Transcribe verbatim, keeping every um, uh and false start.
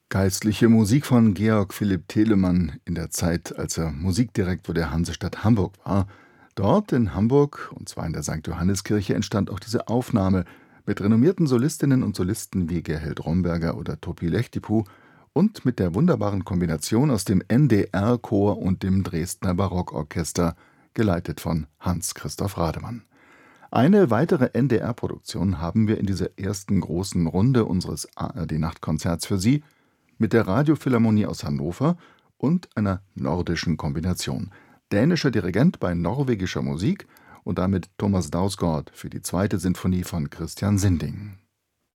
Geistliche Musik von Georg Philipp Telemann in der Zeit, als er Musikdirektor der Hansestadt Hamburg war. Dort in Hamburg, und zwar in der Sankt Johanneskirche, entstand auch diese Aufnahme mit renommierten Solistinnen und Solisten wie Gerheld Romberger oder Topi Lechtipu und mit der wunderbaren Kombination aus dem N D R-Chor und dem Dresdner Barockorchester, geleitet von Hans-Christoph Rademann. Eine weitere N D R-Produktion haben wir in dieser ersten großen Runde unseres A R D-Nachtkonzerts für Sie mit der Radiophilharmonie aus Hannover und einer nordischen Kombination. Dänischer Dirigent bei norwegischer Musik und damit Thomas Dausgaard für die zweite Sinfonie von Christian Sinding.